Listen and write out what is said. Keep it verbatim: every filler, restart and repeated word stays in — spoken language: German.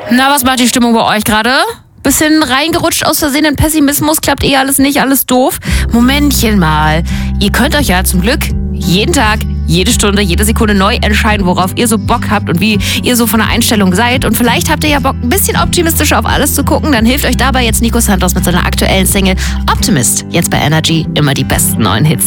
Na, was macht die Stimmung bei euch gerade? Bisschen reingerutscht aus Versehen in Pessimismus, klappt eh alles nicht, alles doof. Momentchen mal. Ihr könnt euch ja zum Glück jeden Tag, jede Stunde, jede Sekunde neu entscheiden, worauf ihr so Bock habt und wie ihr so von der Einstellung seid. Und vielleicht habt ihr ja Bock, ein bisschen optimistischer auf alles zu gucken. Dann hilft euch dabei jetzt Nico Santos mit seiner aktuellen Single Optimist. Jetzt bei Energy immer die besten neuen Hits.